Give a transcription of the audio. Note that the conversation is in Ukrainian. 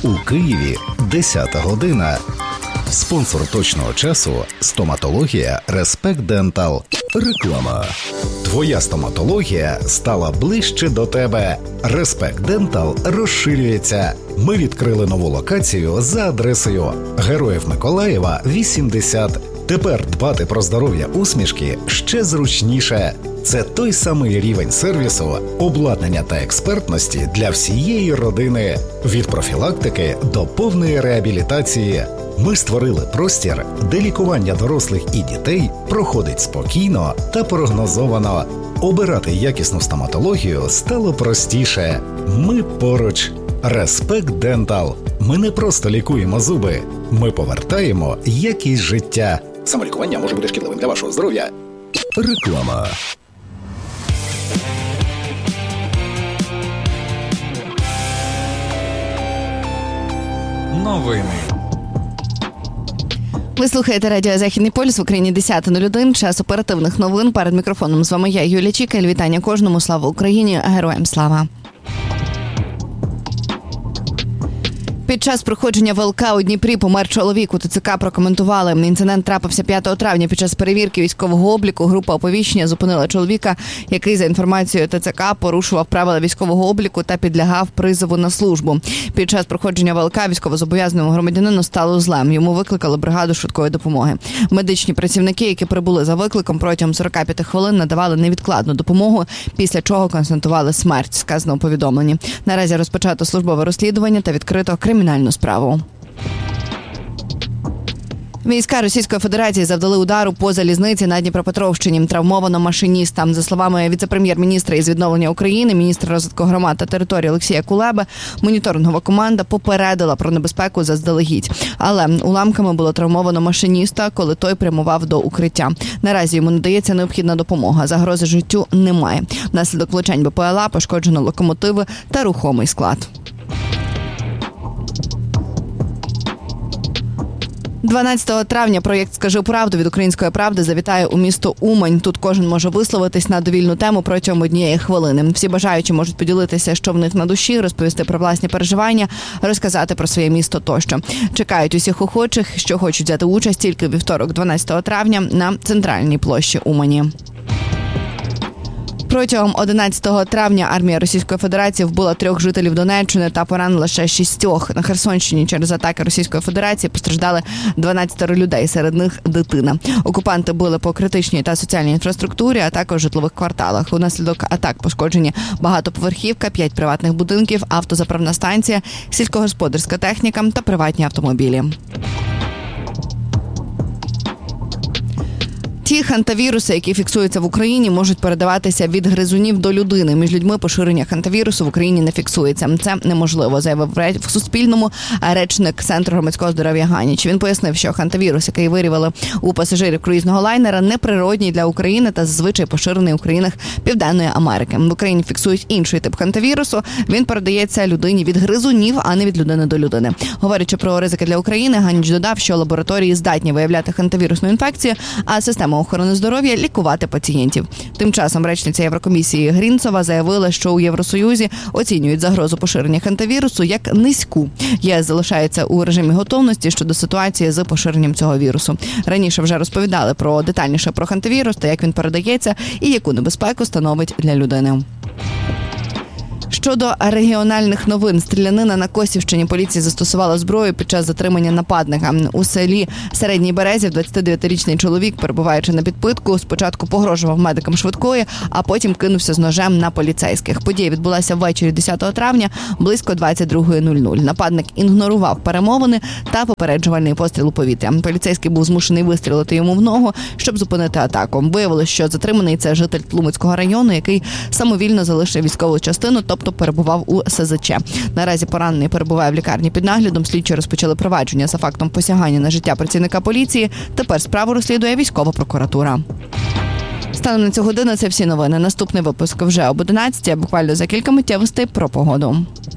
У Києві 10 година. Спонсор точного часу – стоматологія Респект Дентал. Реклама. Твоя стоматологія стала ближче до тебе. Респект Дентал розширюється. Ми відкрили нову локацію за адресою Героїв Миколаєва, 80. Тепер дбати про здоров'я усмішки ще зручніше. Це той самий рівень сервісу, обладнання та експертності для всієї родини. Від профілактики до повної реабілітації. Ми створили простір, де лікування дорослих і дітей проходить спокійно та прогнозовано. Обирати якісну стоматологію стало простіше. Ми поруч. Респект Дентал. Ми не просто лікуємо зуби. Ми повертаємо якість життя. Самолікування може бути шкідливим для вашого здоров'я. Реклама. Новини. Ви слухаєте радіо «Західний полюс» в Україні 10:01. Час оперативних новин. Перед мікрофоном з вами я, Юлія Чікаль. Вітання кожному. Слава Україні! Героям слава! Під час проходження ВЛК у Дніпрі помер чоловік. У ТЦК прокоментували. Інцидент трапився 5 травня. Під час перевірки військового обліку група оповіщення зупинила чоловіка, який, за інформацією ТЦК, порушував правила військового обліку та підлягав призову на службу. Під час проходження ВЛК військовозобов'язаному громадянину стало зле. Йому викликали бригаду швидкої допомоги. Медичні працівники, які прибули за викликом, протягом 45 хвилин надавали невідкладну допомогу, після чого констатували смерть, сказано у повідомленні. Наразі розпочато службове розслідування та відкрито кримінальну справу. Війська Російської Федерації завдали удару по залізниці на Дніпропетровщині. Травмовано машиніста. За словами віце-прем'єр-міністра із відновлення України, міністра розвитку громад та території Олексія Кулеби, моніторингова команда попередила про небезпеку заздалегідь. Але уламками було травмовано машиніста, коли той прямував до укриття. Наразі йому надається необхідна допомога. Загрози життю немає. Внаслідок влучань БПЛА пошкоджено локомотиви та рухомий склад. 12 травня проєкт «Скажи правду» від «Української правди» завітає у місто Умань. Тут кожен може висловитись на довільну тему протягом 1 хвилини. Всі бажаючі можуть поділитися, що в них на душі, розповісти про власні переживання, розказати про своє місто тощо. Чекають усіх охочих, що хочуть взяти участь тільки вівторок, 12 травня, на центральній площі Умані. Протягом 11 травня армія Російської Федерації вбила 3 жителів Донеччини та поранила ще 6. На Херсонщині через атаки Російської Федерації постраждали 12 людей, серед них дитина. Окупанти били по критичній та соціальній інфраструктурі, а також житлових кварталах. Унаслідок атак пошкоджені багатоповерхівка, 5 приватних будинків, автозаправна станція, сільськогосподарська техніка та приватні автомобілі. Ті хантавіруси, які фіксуються в Україні, можуть передаватися від гризунів до людини. Між людьми поширення хантавірусу в Україні не фіксується. Це неможливо, заявив в Суспільному речник Центру громадського здоров'я Ганіч. Він пояснив, що хантавірус, який виявили у пасажирів круїзного лайнера, неприродній для України та зазвичай поширений у країнах Південної Америки. В Україні фіксують інший тип хантавірусу. Він передається людині від гризунів, а не від людини до людини. Говорячи про ризики для України, Ганіч додав, що лабораторії здатні виявляти хантавірусну інфекцію, а система охорони здоров'я – лікувати пацієнтів. Тим часом речниця Єврокомісії Грінцова заявила, що у Євросоюзі оцінюють загрозу поширення хантавірусу як низьку. ЄС залишається у режимі готовності щодо ситуації з поширенням цього вірусу. Раніше вже розповідали детальніше про хантавірус та як він передається і яку небезпеку становить для людини. Щодо регіональних новин, стрілянина на Косівщині. Поліція застосувала зброю під час затримання нападника. У селі Середній Березів 29-річний чоловік, перебуваючи на підпитку, спочатку погрожував медикам швидкої, а потім кинувся з ножем на поліцейських. Подія відбулася ввечері 10 травня, близько 22:00. Нападник ігнорував перемовини та попереджувальний постріл у повітря. Поліцейський був змушений вистрілити йому в ногу, щоб зупинити атаку. Виявилось, що затриманий – це житель Тлумацького району, який самовільно залишив військову частину, тобто перебував у СЗЧ. Наразі поранений перебуває в лікарні під наглядом. Слідчі розпочали провадження за фактом посягання на життя працівника поліції. Тепер справу розслідує військова прокуратура. Станом на цю годину це всі новини. Наступний випуск вже об 11, а буквально за кілька миттєвостей про погоду.